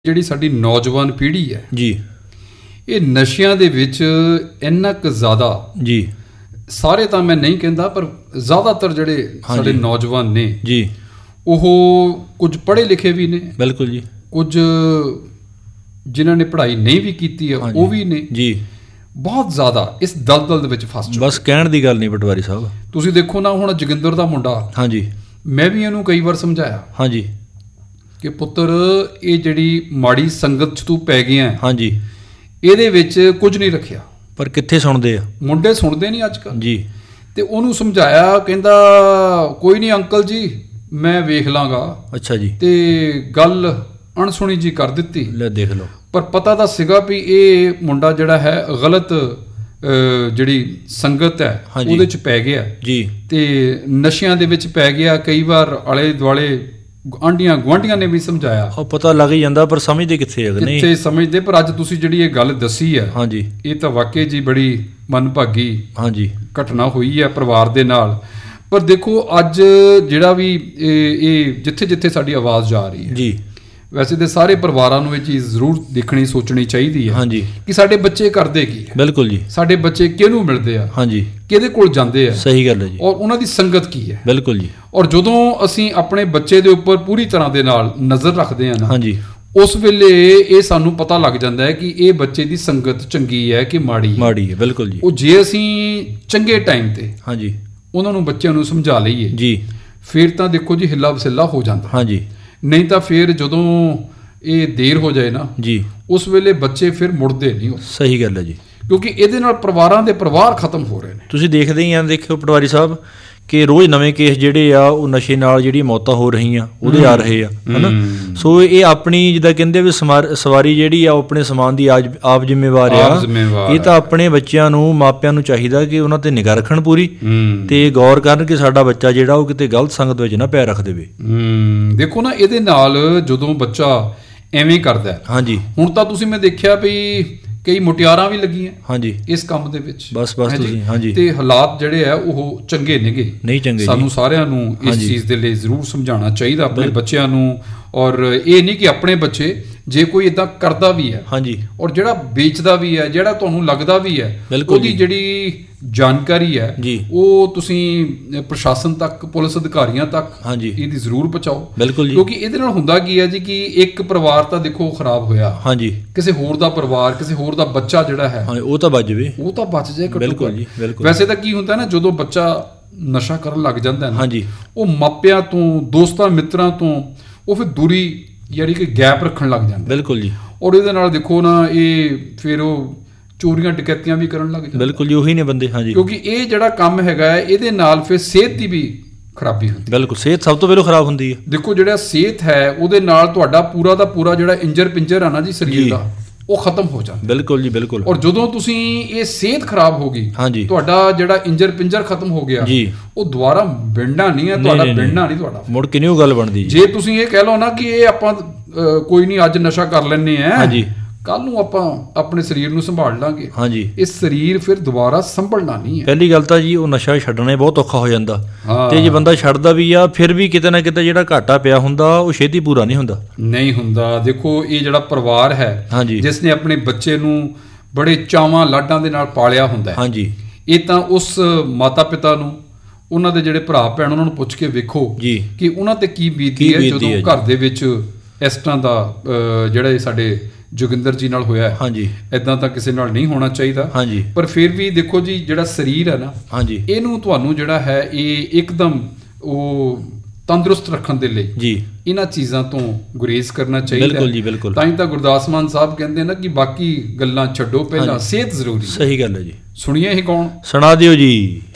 ਜਿਹੜੀ ਸਾਡੀ ਨੌਜਵਾਨ ਪੀੜ੍ਹੀ ਹੈ ਜੀ, ਇਹ ਨਸ਼ਿਆਂ ਦੇ ਵਿੱਚ ਇੰਨਾ ਕੁ ਜ਼ਿਆਦਾ ਜੀ, ਸਾਰੇ ਤਾਂ ਮੈਂ ਨਹੀਂ ਕਹਿੰਦਾ ਪਰ ਜ਼ਿਆਦਾਤਰ ਜਿਹੜੇ ਸਾਡੇ ਨੌਜਵਾਨ ਨੇ ਜੀ, ਉਹ ਕੁਝ ਪੜ੍ਹੇ ਲਿਖੇ ਵੀ ਨੇ, ਬਿਲਕੁਲ ਜੀ, ਕੁਝ ਜਿਨ੍ਹਾਂ ਨੇ ਪੜ੍ਹਾਈ ਨਹੀਂ ਵੀ ਕੀਤੀ ਹੈ ਉਹ ਵੀ ਨੇ ਜੀ, ਬਹੁਤ ਜ਼ਿਆਦਾ ਇਸ ਦਲਦਲ ਦੇ ਵਿੱਚ ਫਸ ਚੁੱਕੇ। ਬਸ ਕਹਿਣ ਦੀ ਗੱਲ ਨਹੀਂ ਪਟਵਾਰੀ ਸਾਹਿਬ। ਤੁਸੀਂ ਦੇਖੋ ਨਾ, ਹੁਣ ਜੋਗਿੰਦਰ ਦਾ ਮੁੰਡਾ, ਹਾਂਜੀ, ਮੈਂ ਵੀ ਇਹਨੂੰ ਕਈ ਵਾਰ ਸਮਝਾਇਆ, ਹਾਂਜੀ, ਕਿ ਪੁੱਤਰ ਇਹ ਜਿਹੜੀ ਮਾੜੀ ਸੰਗਤ 'ਚ ਤੂੰ ਪੈ ਗਿਆ, ਹਾਂਜੀ, ਇਹਦੇ ਵਿੱਚ ਕੁਝ ਨਹੀਂ ਰੱਖਿਆ। ਪਰ ਕਿੱਥੇ ਸੁਣਦੇ ਆ ਮੁੰਡੇ, ਸੁਣਦੇ ਨਹੀਂ ਅੱਜ ਕੱਲ੍ਹ ਜੀ। ਤੇ ਉਹਨੂੰ ਸਮਝਾਇਆ, ਕਹਿੰਦਾ ਕੋਈ ਨਹੀਂ ਅੰਕਲ ਜੀ ਮੈਂ ਵੇਖ ਲਾਂਗਾ। ਅੱਛਾ ਜੀ। ਤੇ ਗੱਲ ਅਣਸੁਣੀ ਜੀ ਕਰ ਦਿੱਤੀ। ਲੈ ਦੇਖ ਲਓ। ਪਰ ਪਤਾ ਤਾਂ ਸੀਗਾ ਵੀ ਇਹ ਮੁੰਡਾ ਜਿਹੜਾ ਹੈ ਗਲਤ ਜਿਹੜੀ ਸੰਗਤ ਹੈ ਉਹਦੇ 'ਚ ਪੈ ਗਿਆ ਜੀ, ਤੇ ਨਸ਼ਿਆਂ ਦੇ ਵਿੱਚ ਪੈ ਗਿਆ। ਕਈ ਵਾਰ ਆਲੇ ਦੁਆਲੇ ਆਂਢੀਆਂ ਗੁਆਂਢੀਆਂ ਨੇ ਵੀ ਸਮਝਾਇਆ, ਉਹ ਪਤਾ ਲੱਗ ਹੀ ਜਾਂਦਾ, ਪਰ ਸਮਝਦੇ ਕਿੱਥੇ ਆ, ਕਿੱਥੇ ਸਮਝਦੇ। ਪਰ ਅੱਜ ਤੁਸੀਂ ਜਿਹੜੀ ਇਹ ਗੱਲ ਦੱਸੀ ਹੈ, ਹਾਂਜੀ, ਇਹ ਤਾਂ ਵਾਕਈ ਜੀ ਬੜੀ ਮੰਦਭਾਗੀ, ਹਾਂਜੀ, ਘਟਨਾ ਹੋਈ ਹੈ ਪਰਿਵਾਰ ਦੇ ਨਾਲ। ਪਰ ਦੇਖੋ ਅੱਜ ਜਿਹੜਾ ਵੀ ਇਹ ਜਿੱਥੇ ਜਿੱਥੇ ਸਾਡੀ ਆਵਾਜ਼ ਜਾ ਰਹੀ ਹੈ ਜੀ, ਵੈਸੇ ਤਾਂ ਸਾਰੇ ਪਰਿਵਾਰਾਂ ਨੂੰ ਇਹ ਚੀਜ਼ ਜ਼ਰੂਰ ਦੇਖਣੀ ਸੋਚਣੀ ਚਾਹੀਦੀ ਹੈ, ਹਾਂਜੀ, ਕਿ ਸਾਡੇ ਬੱਚੇ ਕਰਦੇ ਕੀ ਹੈ। ਬਿਲਕੁਲ ਜੀ। ਸਾਡੇ ਬੱਚੇ ਕਿਹਨੂੰ ਮਿਲਦੇ ਆ, ਹਾਂਜੀ, ਕਿਹਦੇ ਕੋਲ ਜਾਂਦੇ ਆ, ਸਹੀ ਗੱਲ ਹੈ ਜੀ, ਔਰ ਉਹਨਾਂ ਦੀ ਸੰਗਤ ਕੀ ਹੈ। ਬਿਲਕੁਲ ਜੀ। ਔਰ ਜਦੋਂ ਅਸੀਂ ਆਪਣੇ ਬੱਚੇ ਦੇ ਉੱਪਰ ਪੂਰੀ ਤਰ੍ਹਾਂ ਦੇ ਨਾਲ ਨਜ਼ਰ ਰੱਖਦੇ ਹਾਂ ਨਾ, ਹਾਂਜੀ, ਉਸ ਵੇਲੇ ਇਹ ਸਾਨੂੰ ਪਤਾ ਲੱਗ ਜਾਂਦਾ ਹੈ ਕਿ ਇਹ ਬੱਚੇ ਦੀ ਸੰਗਤ ਚੰਗੀ ਹੈ ਕਿ ਮਾੜੀ ਹੈ। ਬਿਲਕੁਲ ਜੀ। ਉਹ ਜੇ ਅਸੀਂ ਚੰਗੇ ਟਾਈਮ ਤੇ, ਹਾਂਜੀ, ਉਹਨਾਂ ਨੂੰ ਬੱਚਿਆਂ ਨੂੰ ਸਮਝਾ ਲਈਏ ਜੀ, ਫਿਰ ਤਾਂ ਦੇਖੋ ਜੀ ਹਿੱਲਾ ਵਸਿੱਲਾ ਹੋ ਜਾਂਦਾ, ਹਾਂਜੀ। ਨਹੀਂ ਤਾਂ ਫਿਰ ਜਦੋਂ ਇਹ ਦੇਰ ਹੋ ਜਾਏ ਨਾ ਜੀ, ਉਸ ਵੇਲੇ ਬੱਚੇ ਫਿਰ ਮੁੜਦੇ ਨਹੀਂ। ਸਹੀ ਗੱਲ ਹੈ ਜੀ, ਕਿਉਂਕਿ ਇਹਦੇ ਨਾਲ ਪਰਿਵਾਰਾਂ ਦੇ ਪਰਿਵਾਰ ਖਤਮ ਹੋ ਰਹੇ ਨੇ। ਤੁਸੀਂ ਦੇਖਦੇ ਹੀ ਆ, ਦੇਖਿਓ ਪਟਵਾਰੀ ਸਾਹਿਬ, ਕਿ ਰੋਜ਼ ਨਵੇਂ ਕੇਸ ਜਿਹੜੇ ਆ ਉਹ ਨਸ਼ੇ ਨਾਲ ਜਿਹੜੀ ਮੌਤਾਂ ਹੋ ਰਹੀਆਂ ਉਹਦੇ ਆ ਰਹੇ ਆ, ਹਨਾ। ਸੋ ਇਹ ਆਪਣੀ ਜਿੱਦਾਂ ਕਹਿੰਦੇ ਵੀ ਸਵਾਰੀ ਜਿਹੜੀ ਆ ਉਹ ਆਪਣੇ ਸਮਾਨ ਦੀ ਆਪ ਜ਼ਿੰਮੇਵਾਰ ਆ। ਇਹ ਤਾਂ ਆਪਣੇ ਬੱਚਿਆਂ ਨੂੰ, ਮਾਪਿਆਂ ਨੂੰ ਚਾਹੀਦਾ ਕਿ ਉਹਨਾਂ ਤੇ ਨਿਗਾਹ ਰੱਖਣ ਪੂਰੀ, ਤੇ ਗੌਰ ਕਰਨ ਕਿ ਸਾਡਾ ਬੱਚਾ ਜਿਹੜਾ ਉਹ ਕਿਤੇ ਗਲਤ ਸੰਗਤ ਵਿੱਚ ਨਾ ਪੈਰ ਰੱਖ ਦੇਵੇ। ਦੇਖੋ ਨਾ, ਇਹਦੇ ਨਾਲ ਜਦੋਂ ਬੱਚਾ ਐਵੇਂ ਕਰਦਾ, ਹਾਂਜੀ, ਹੁਣ ਤਾਂ ਤੁਸੀਂ, ਮੈਂ ਦੇਖਿਆ ਵੀ ਕਈ ਮੁਟਿਆਰਾਂ ਵੀ ਲੱਗੀਆਂ, ਹਾਂਜੀ, ਇਸ ਕੰਮ ਦੇ ਵਿੱਚ। ਬਸ ਤੁਸੀਂ, ਹਾਂਜੀ, ਤੇ ਹਾਲਾਤ ਜਿਹੜੇ ਆ ਉਹ ਚੰਗੇ ਨੇਗੇ, ਨਹੀਂ ਚੰਗੇ। ਸਾਨੂੰ ਸਾਰਿਆਂ ਨੂੰ ਇਸ ਚੀਜ਼ ਦੇ ਲਈ ਜ਼ਰੂਰ ਸਮਝਾਉਣਾ ਚਾਹੀਦਾ ਆਪਣੇ ਬੱਚਿਆਂ ਨੂੰ। ਔਰ ਇਹ ਨਹੀਂ ਕਿ ਆਪਣੇ ਬੱਚੇ, ਜੇ ਕੋਈ ਇਦਾਂ ਕਰਦਾ ਵੀ ਹੈ, ਹਾਂਜੀ, ਔਰ ਜਿਹੜਾ ਵੇਚਦਾ ਵੀ ਹੈ, ਜਿਹੜਾ ਤੁਹਾਨੂੰ ਲੱਗਦਾ ਵੀ ਹੈ, ਉਹਦੀ ਜਿਹੜੀ ਜਾਣਕਾਰੀ ਹੈ ਜੀ, ਉਹ ਤੁਸੀਂ ਪ੍ਰਸ਼ਾਸਨ ਤੱਕ, ਪੁਲਿਸ ਅਧਿਕਾਰੀਆਂ ਤੱਕ, ਹਾਂਜੀ, ਇਹਦੀ ਜ਼ਰੂਰ ਪਹੁੰਚਾਓ। ਬਿਲਕੁਲ ਜੀ। ਕਿਉਂਕਿ ਇਹਦੇ ਨਾਲ ਹੁੰਦਾ ਕੀ ਹੈ ਜੀ, ਕਿ ਇੱਕ ਪਰਿਵਾਰ ਤਾਂ ਦੇਖੋ ਖਰਾਬ ਹੋਇਆ, ਹਾਂਜੀ, ਕਿਸੇ ਹੋਰ ਦਾ ਪਰਿਵਾਰ, ਕਿਸੇ ਹੋਰ ਦਾ ਬੱਚਾ ਜਿਹੜਾ ਹੈ ਉਹ ਤਾਂ ਬਚ ਜਾਵੇ, ਉਹ ਤਾਂ ਬਚ ਜਾਏ। ਬਿਲਕੁਲ ਜੀ, ਬਿਲਕੁਲ। ਵੈਸੇ ਤਾਂ ਕੀ ਹੁੰਦਾ ਨਾ, ਜਦੋਂ ਬੱਚਾ ਨਸ਼ਾ ਕਰਨ ਲੱਗ ਜਾਂਦਾ ਹੈ ਨਾ, ਹਾਂਜੀ, ਉਹ ਮਾਪਿਆਂ ਤੋਂ, ਦੋਸਤਾਂ ਮਿੱਤਰਾਂ ਤੋਂ ਉਹ ਫਿਰ ਦੂਰੀ, ਯਾਨੀ ਕਿ ਗੈਪ ਰੱਖਣ ਲੱਗ ਜਾਂਦਾ। ਬਿਲਕੁਲ ਜੀ। ਔਰ ਇਹਦੇ ਨਾਲ ਦੇਖੋ ਨਾ, ਇਹ ਫਿਰ ਉਹ ਚੋਰੀਆਂ ਡਕੈਤੀਆਂ ਵੀ ਕਰਨ ਲੱਗ ਜਾਂਦੇ। ਬਿਲਕੁਲ ਜੀ, ਉਹੀ ਨੇ ਬੰਦੇ, ਹਾਂਜੀ। ਕਿਉਂਕਿ ਇਹ ਜਿਹੜਾ ਕੰਮ ਹੈਗਾ, ਇਹਦੇ ਨਾਲ ਫਿਰ ਸਿਹਤ ਦੀ ਵੀ ਖਰਾਬੀ ਹੁੰਦੀ। ਬਿਲਕੁਲ, ਸਿਹਤ ਸਭ ਤੋਂ ਪਹਿਲਾਂ ਖਰਾਬ ਹੁੰਦੀ ਹੈ। ਦੇਖੋ, ਜਿਹੜਾ ਸਿਹਤ ਹੈ ਉਹਦੇ ਨਾਲ ਤੁਹਾਡਾ ਪੂਰਾ ਦਾ ਪੂਰਾ ਜਿਹੜਾ ਇੰਜਰ ਪਿੰਜਰ ਆ ਨਾ ਜੀ ਸਰੀਰ ਦਾ, ਉਹ ਖਤਮ ਹੋ ਜਾਂਦਾ। ਬਿਲਕੁਲ ਜੀ, ਬਿਲਕੁਲ। ਔਰ ਜਦੋਂ ਤੁਸੀਂ ਇਹ ਸਿਹਤ ਖਰਾਬ ਹੋ ਗਈ, ਹਾਂਜੀ, ਤੁਹਾਡਾ ਜਿਹੜਾ ਇੰਜਰ ਪਿੰਜਰ ਖਤਮ ਹੋ ਗਿਆ ਜੀ, ਉਹ ਦੁਬਾਰਾ ਬਿੰਡਣਾ ਨਹੀਂ ਹੈ ਤੁਹਾਡਾ, ਬਿੰਡਣਾ ਨਹੀਂ ਤੁਹਾਡਾ, ਮੁੜ ਕੇ ਨਹੀਂ ਉਹ ਗੱਲ ਬਣਦੀ। ਜੇ ਤੁਸੀਂ ਇਹ ਕਹਿ ਲਓ ਨਾ ਕਿ ਇਹ ਆਪਾਂ ਕੋਈ ਨਹੀਂ ਅੱਜ ਨਸ਼ਾ ਕਰ ਲੈਂਦੇ ਆ, ਹਾਂਜੀ, ਕੱਲ ਨੂੰ ਆਪਾਂ ਆਪਣੇ ਸਰੀਰ ਨੂੰ ਸੰਭਾਲ ਲਾਂਗੇ, ਹਾਂਜੀ, ਇਹ ਸਰੀਰ ਫਿਰ ਦੁਬਾਰਾ ਸੰਭਲਣਾ ਨਹੀਂ ਹੈ। ਪਹਿਲੀ ਗੱਲ ਤਾਂ ਜੀ ਉਹ ਨਸ਼ਾ ਛੱਡਣਾ ਬਹੁਤ ਔਖਾ ਹੋ ਜਾਂਦਾ, ਤੇ ਜੇ ਬੰਦਾ ਛੱਡਦਾ ਵੀ ਆ, ਫਿਰ ਵੀ ਕਿਤੇ ਨਾ ਕਿਤੇ ਜਿਹੜਾ ਘਾਟਾ ਪਿਆ ਹੁੰਦਾ ਉਹ ਛੇਤੀ ਪੂਰਾ ਨਹੀਂ ਹੁੰਦਾ। ਦੇਖੋ, ਇਹ ਜਿਹੜਾ ਪਰਿਵਾਰ ਹੈ, ਹਾਂਜੀ, ਜਿਸ ਨੇ ਆਪਣੇ ਬੱਚੇ ਨੂੰ ਬੜੇ ਚਾਵਾਂ ਲਾਡਾਂ ਦੇ ਨਾਲ ਪਾਲਿਆ ਹੁੰਦਾ, ਹਾਂਜੀ, ਇਹ ਤਾਂ ਉਸ ਮਾਤਾ ਪਿਤਾ ਨੂੰ, ਉਹਨਾਂ ਦੇ ਜਿਹੜੇ ਭਰਾ ਭੈਣ, ਉਹਨਾਂ ਨੂੰ ਪੁੱਛ ਕੇ ਵੇਖੋ ਜੀ ਕਿ ਉਹਨਾਂ ਤੇ ਕੀ ਬੀਤੀ ਹੈ ਜਦੋਂ ਘਰ ਦੇ ਵਿੱਚ ਇਸ ਤਰ੍ਹਾਂ ਦਾ ਜਿਹੜਾ ਸਾਡੇ ਜੋਗਿੰਦਰ ਜੀ ਨਾਲ ਹੋਇਆ, ਹਾਂਜੀ। ਏਦਾਂ ਤਾਂ ਕਿਸੇ ਨਾਲ ਨਹੀਂ ਹੋਣਾ ਚਾਹੀਦਾ, ਹਾਂਜੀ। ਪਰ ਫਿਰ ਵੀ ਦੇਖੋ ਜੀ, ਜਿਹੜਾ ਸਰੀਰ ਹੈ ਨਾ, ਹਾਂਜੀ, ਇਹਨੂੰ ਤੁਹਾਨੂੰ ਜਿਹੜਾ ਹੈ ਇਹ ਇੱਕਦਮ ਉਹ ਤੰਦਰੁਸਤ ਰੱਖਣ ਦੇ ਲਈ ਜੀ ਇਹਨਾਂ ਚੀਜ਼ਾਂ ਤੋਂ ਗੁਰੇਜ਼ ਕਰਨਾ ਚਾਹੀਦਾ। ਬਿਲਕੁਲ ਜੀ, ਬਿਲਕੁਲ। ਤਾਂ ਹੀ ਤਾਂ ਗੁਰਦਾਸ ਮਾਨ ਸਾਹਿਬ ਕਹਿੰਦੇ ਨਾ ਕਿ ਬਾਕੀ ਗੱਲਾਂ ਛੱਡੋ, ਪਹਿਲਾਂ ਸਿਹਤ ਜ਼ਰੂਰੀ। ਸਹੀ ਗੱਲ ਹੈ ਜੀ। ਸੁਣੀਏ ਇਹ ਕੌਣ? ਸੁਣਾ ਦਿਓ ਜੀ।